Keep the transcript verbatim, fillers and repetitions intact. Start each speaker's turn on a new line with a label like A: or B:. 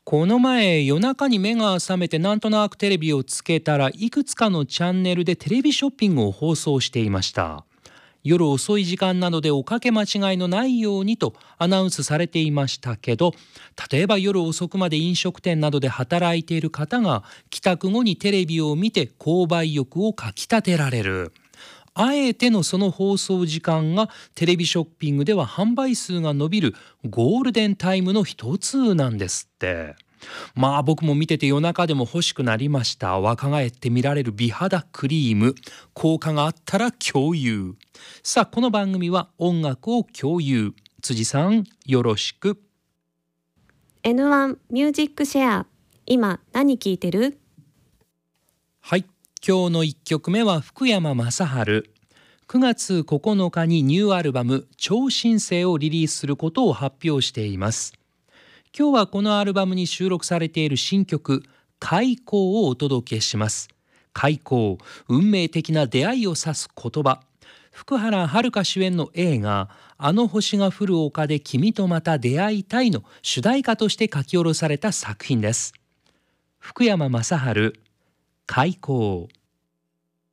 A: この前夜中に目が覚めてなんとなくテレビをつけたらいくつかのチャンネルでテレビショッピングを放送していました。夜遅い時間などでおかけ間違いのないようにとアナウンスされていましたけど、例えば夜遅くまで飲食店などで働いている方が帰宅後にテレビを見て購買欲をかきたてられる。あえてのその放送時間がテレビショッピングでは販売数が伸びるゴールデンタイムの一つなんですって。まあ僕も見てて夜中でも欲しくなりました。若返って見られる美肌クリーム、効果があったら共有。さあこの番組は音楽を共有。辻さんよろしく。
B: エヌワン ミュージックシェア、今何聴いてる？
A: はい、今日のいっきょくめは福山雅治。くがつここのかにニューアルバム超新星をリリースすることを発表しています。今日はこのアルバムに収録されている新曲開口をお届けします。開口、運命的な出会いを指す言葉。福原遥主演の映画あの星が降る丘で君とまた出会いたいの主題歌として書き下ろされた作品です。福山雅治、開口。